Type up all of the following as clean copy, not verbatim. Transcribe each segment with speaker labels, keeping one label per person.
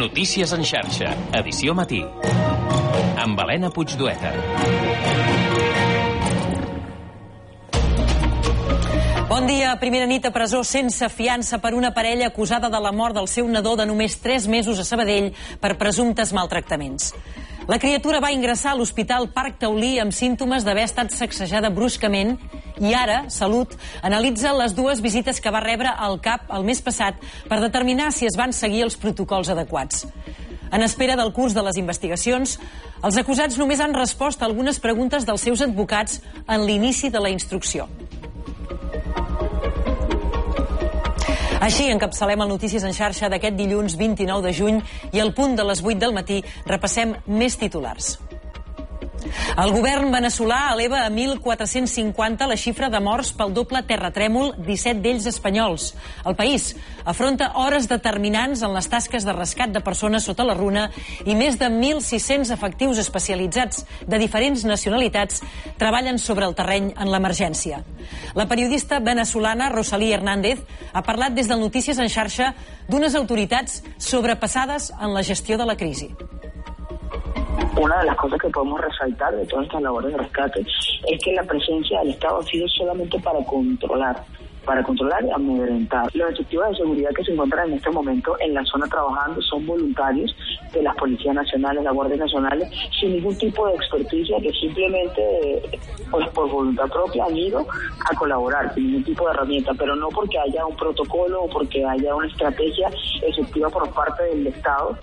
Speaker 1: Notícies en xarxa, edició matí. Amb Helena Puigdueta.
Speaker 2: Bon dia. Primera nit a presó sense fiança per una parella acusada de la mort del seu nadó de només 3 mesos a Sabadell per presumptes maltractaments. La criatura va ingressar a l'Hospital Parc Taulí amb símptomes d'haver estat sacsejada bruscament i ara Salut analitza les 2 visites que va rebre al CAP el mes passat per determinar si es van seguir els protocols adequats. En espera del curs de les investigacions, els acusats només han respost a algunes preguntes dels seus advocats en l'inici de la instrucció. Així encapçalem el Notícies en xarxa d'aquest dilluns 29 de juny i al punt de les 8 del matí repassem més titulars. El govern veneçolà eleva a 1.450 la xifra de morts pel doble terratrèmol, 17 d'ells espanyols. El país afronta hores determinants en les tasques de rescat de persones sota la runa i més de 1.600 efectius especialitzats de diferents nacionalitats treballen sobre el terreny en l'emergència. La periodista venezolana Rosalí Hernández ha parlat des del Notícies en xarxa d'unes autoritats sobrepassades en la gestió de la crisi.
Speaker 3: Una de las cosas que podemos resaltar de todas estas labores de rescate es que la presencia del Estado ha sido solamente para controlar y amedrentar. Los efectivos de seguridad que se encuentran en este momento en la zona trabajando son voluntarios de las policías nacionales, las guardias nacionales, sin ningún tipo de experticia, que simplemente por voluntad propia han ido a colaborar, sin ningún tipo de herramienta, pero no porque haya un protocolo o porque haya una estrategia efectiva por parte del Estado.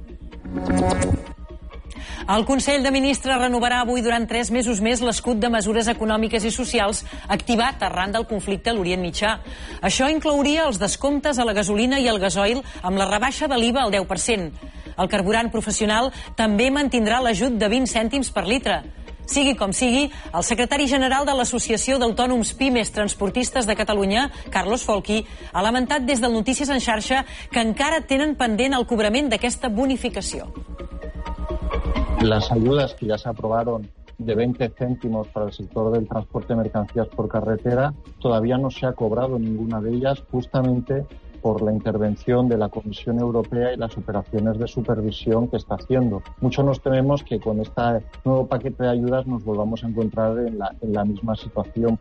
Speaker 2: El Consell de Ministres renovarà avui durant 3 mesos més l'escut de mesures econòmiques i socials activat arran del conflicte a l'Orient Mitjà. Això inclouria els descomptes a la gasolina i al gasoil amb la rebaixa de l'IVA al 10%. El carburant professional també mantindrà l'ajut de 20 cèntims per litre. Sigui com sigui, el secretari general de l'Associació d'Autònoms Pimes Transportistes de Catalunya, Carlos Folchi, ha lamentat des del Notícies en xarxa que encara tenen pendent el cobrament d'aquesta bonificació.
Speaker 4: Las ayudas que ya se aprobaron de 20 céntimos para el sector del transporte de mercancías por carretera, todavía no se ha cobrado ninguna de ellas justamente por la intervención de la Comisión Europea y las operaciones de supervisión que está haciendo. Mucho nos tememos que con este nuevo paquete de ayudas nos volvamos a encontrar en la misma situación.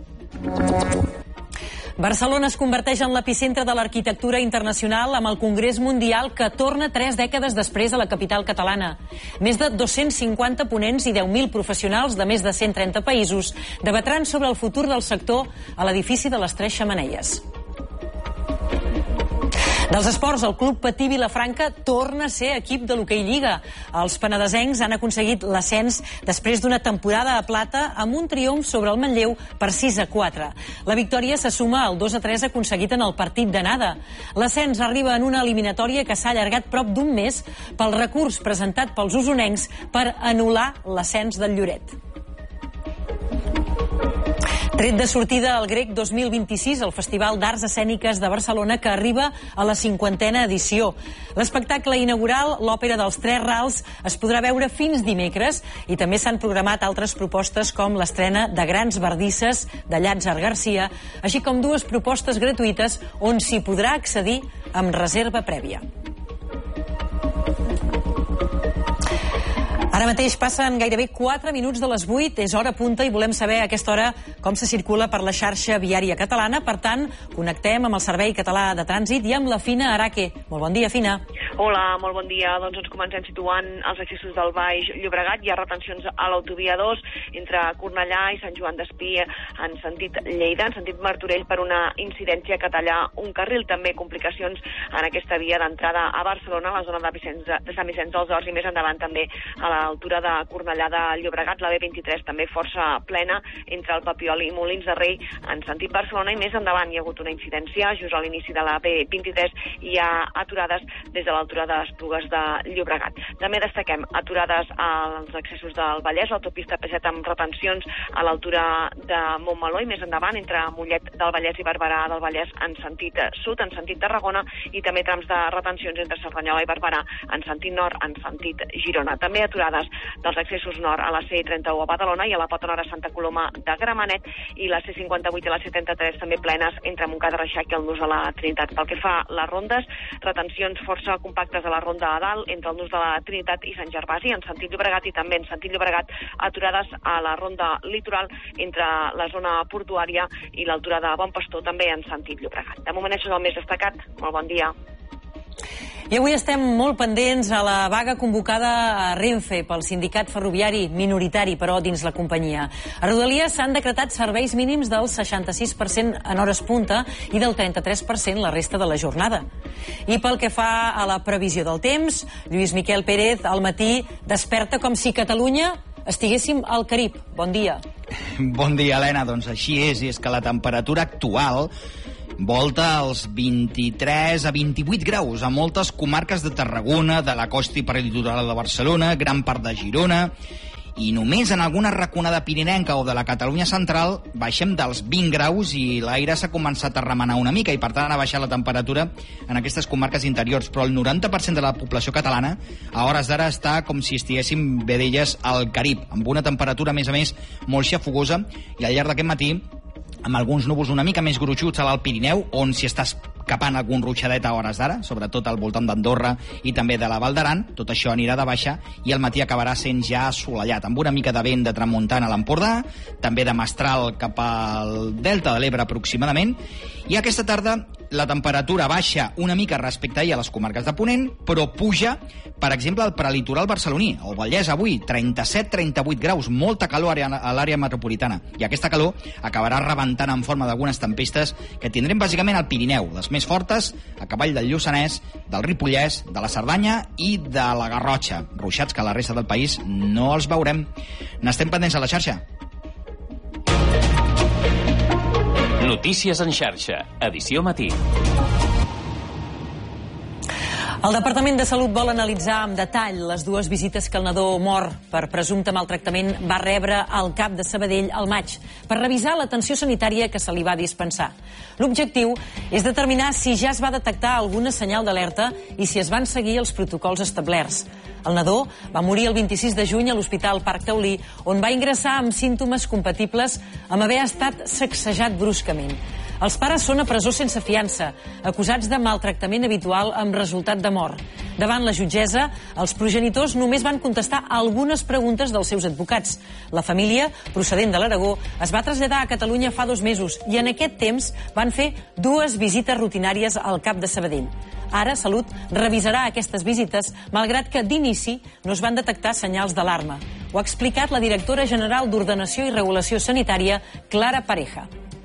Speaker 2: Barcelona es converteix en l'epicentre de l'arquitectura internacional amb el Congrés Mundial que torna 3 dècades després a la capital catalana. Més de 250 ponents i 10.000 professionals de més de 130 països debatran sobre el futur del sector a l'edifici de les 3 xemeneies. Dels esports, el Club Patí Vilafranca torna a ser equip de l'hoquei Lliga. Els penedesencs han aconseguit l'ascens després d'una temporada a plata amb un triomf sobre el Manlleu per 6-4. La victòria se suma al 2-3 aconseguit en el partit d'anada. L'ascens arriba en una eliminatòria que s'ha allargat prop d'un mes pel recurs presentat pels usonencs per anul·lar l'ascens del Lloret. Tret de sortida al Grec 2026, el Festival d'Arts Escèniques de Barcelona, que arriba a la 50a edició. L'espectacle inaugural, l'Òpera dels 3 Rals, es podrà veure fins dimecres i també s'han programat altres propostes com l'estrena de Grans Bardisses de Llàtzer Garcia, així com 2 propostes gratuïtes on s'hi podrà accedir amb reserva prèvia. Ara mateix passen gairebé 4 minuts de les 8, és hora punta i volem saber a aquesta hora com se circula per la xarxa viària catalana. Per tant, connectem amb el Servei Català de Trànsit i amb la Fina Araque. Molt bon dia, Fina.
Speaker 5: Hola, molt bon dia. Doncs ens comencem situant els accessos del Baix Llobregat. Hi ha retencions a l'autovia 2 entre Cornellà i Sant Joan d'Espí en sentit Lleida, en sentit Martorell, per una incidència que talla un carril. També complicacions en aquesta via d'entrada a Barcelona, a la zona de Sant Vicenç dels Horts i més endavant també a l'altura de Cornellà de Llobregat. La B23 també força plena entre el Papiol i Molins de Rei en sentit Barcelona i més endavant hi ha hagut una incidència just a l'inici de la B23 i hi ha aturades des de l'altura de Esplugues de Llobregat. També destaquem aturades als accessos del Vallès, l'autopista P7 amb retencions a l'altura de Montmeló i més endavant entre Mollet del Vallès i Barberà del Vallès en sentit sud, en sentit Tarragona i també trams de retencions entre Cerdanyola i Barberà en sentit nord, en sentit Girona. També aturades dels accessos nord a la C31 a Badalona i a la pota nord a Santa Coloma de Gramenet i la C58 i la C73 també plenes entre Montcada, Reixac i el Nus a la Trinitat. Pel que fa a les rondes, retencions força complicades impactes a la Ronda de Dalt, entre el nus de la Trinitat i Sant Gervasi, en sentit Llobregat, i també en sentit Llobregat, aturades a la Ronda Litoral entre la zona portuària i l'altura de Bon Pastor, també en sentit Llobregat. De moment això és el més destacat. Molt bon dia.
Speaker 2: I avui estem molt pendents a la vaga convocada a Renfe pel sindicat ferroviari minoritari, però dins la companyia. A Rodalies s'han decretat serveis mínims del 66% en hores punta i del 33% la resta de la jornada. I pel que fa a la previsió del temps, Lluís Miquel Pérez al matí desperta com si Catalunya estiguéssim al Carib. Bon dia.
Speaker 6: Bon dia, Helena. Doncs així és, i és que la temperatura actual volta als 23 a 28 graus a moltes comarques de Tarragona, de la costa i peritoral de Barcelona, gran part de Girona, i només en alguna raconada pirinenca o de la Catalunya central baixem dels 20 graus i l'aire s'ha començat a remenar una mica i per tant ha baixat la temperatura en aquestes comarques interiors, però el 90% de la població catalana a hores d'ara està com si estiguéssim bé d'elles al Carib, amb una temperatura a més molt xafogosa, i al llarg d'aquest matí amb alguns núvols una mica més gruixuts a l'Alt Pirineu, on s'hi està escapant algun ruixadet a hores d'ara, sobretot al voltant d'Andorra i també de la Val d'Aran. Tot això anirà de baixa i el matí acabarà sent ja assolellat, amb una mica de vent de tramuntana a l'Empordà, també de mestral cap al Delta de l'Ebre aproximadament, i aquesta tarda la temperatura baixa una mica respecte a ahir a les comarques de Ponent, però puja, per exemple, al prelitoral barceloní. El Vallès avui, 37-38 graus, molta calor a l'àrea metropolitana. I aquesta calor acabarà rebentant en forma d'algunes tempestes que tindrem bàsicament al Pirineu, les més fortes a cavall del Lluçanès, del Ripollès, de la Cerdanya i de la Garrotxa. Ruixats que a la resta del país no els veurem. N'estem pendents a la xarxa.
Speaker 1: Notícies en xarxa, edició matí.
Speaker 2: El Departament de Salut vol analitzar amb detall les dues visites que el nadó mort per presumpte maltractament va rebre al CAP de Sabadell al maig per revisar l'atenció sanitària que se li va dispensar. L'objectiu és determinar si ja es va detectar alguna senyal d'alerta i si es van seguir els protocols establerts. El nadó va morir el 26 de juny a l'Hospital Parc Taulí, on va ingressar amb símptomes compatibles amb haver estat sacsejat bruscament. Els pares són a presó sense fiança, acusats de maltractament habitual amb resultat de mort. Davant la jutgessa, els progenitors només van contestar algunes preguntes dels seus advocats. La família, procedent de l'Aragó, es va traslladar a Catalunya fa 2 mesos i en aquest temps van fer 2 visites rutinàries al CAP de Sabadell. Ara, Salut revisarà aquestes visites, malgrat que d'inici no es van detectar senyals d'alarma. Ho ha explicat la directora general d'Ordenació i Regulació Sanitària, Clara Pareja.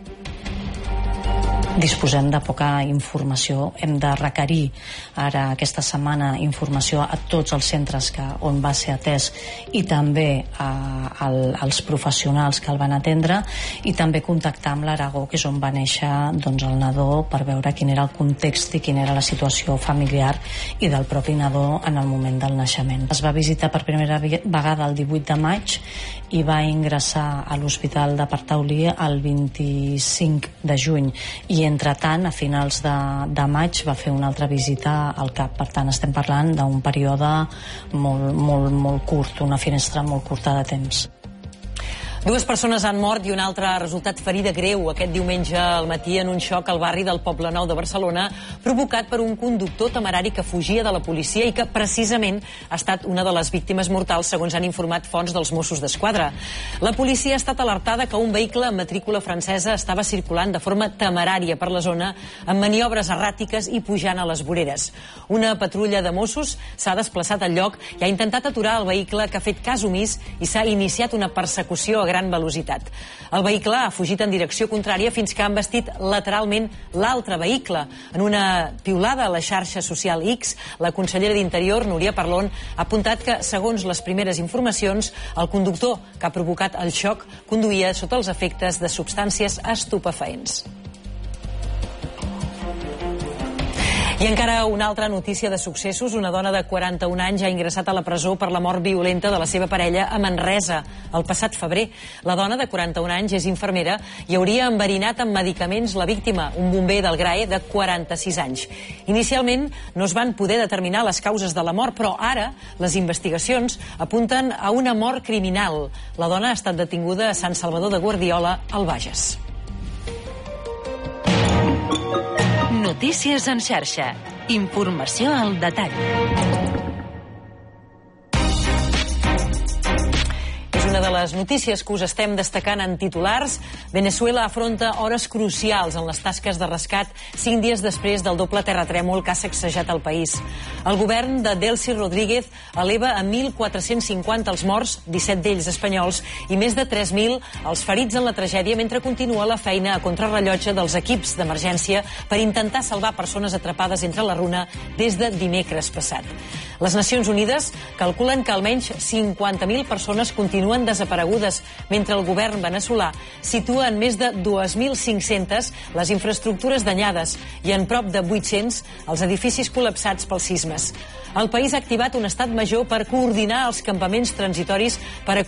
Speaker 7: Disposem de poca informació. Hem de requerir ara aquesta setmana informació a tots els centres on va ser atès i també als professionals que el van atendre, i també contactar amb l'Aragó, que és on va néixer el nadó, per veure quin era el context i quina era la situació familiar i del propi nadó en el moment del naixement. Es va visitar per primera vegada el 18 de maig i va ingressar a l'Hospital de Parc Taulí el 25 de juny, i entretant, a finals de maig, va fer una altra visita al CAP. Per tant, estem parlant d'un període molt curt, una finestra molt curta de temps.
Speaker 2: 2 persones han mort i una altra ha resultat ferida greu aquest diumenge al matí en un xoc al barri del Poblenou de Barcelona, provocat per un conductor temerari que fugia de la policia i que precisament ha estat una de les víctimes mortals, segons han informat fonts dels Mossos d'Esquadra. La policia ha estat alertada que un vehicle amb matrícula francesa estava circulant de forma temerària per la zona, amb maniobres erràtiques i pujant a les voreres. Una patrulla de Mossos s'ha desplaçat al lloc i ha intentat aturar el vehicle, que ha fet cas omís, i s'ha iniciat una persecució a gran velocitat. El vehicle ha fugit en direcció contrària fins que ha embestit lateralment l'altre vehicle. En una piulada a la xarxa social X, la consellera d'Interior, Núria Parlon, ha apuntat que, segons les primeres informacions, el conductor que ha provocat el xoc conduïa sota els efectes de substàncies estupefaents. I encara una altra notícia de successos. Una dona de 41 anys ha ingressat a la presó per la mort violenta de la seva parella a Manresa el passat febrer. La dona de 41 anys és infermera i hauria enverinat amb medicaments la víctima, un bomber del GRAE de 46 anys. Inicialment no es van poder determinar les causes de la mort, però ara les investigacions apunten a una mort criminal. La dona ha estat detinguda a Sant Salvador de Guardiola, al Bages.
Speaker 8: Notícies en xarxa,
Speaker 2: Informació al detall. Una de les notícies que us estem destacant en titulars, Venezuela afronta hores crucials en les tasques de rescat 5 dies després del doble terratrèmol que ha sacsejat el país. El govern de Delcy Rodríguez eleva a 1.450 els morts, 17 d'ells espanyols, i més de 3.000 els ferits en la tragèdia, mentre continua la feina a contrarrellotge dels equips d'emergència per intentar salvar persones atrapades entre la runa des de dimecres passat. Les Nacions Unides calculen que almenys 50.000 persones continuen desaparegudes, mentre el govern veneçolà situa en més de 2.500 les infraestructures danyades i en prop de 800 els edificis col·lapsats pels sismes. El país ha activat un estat major per coordinar els campaments transitoris per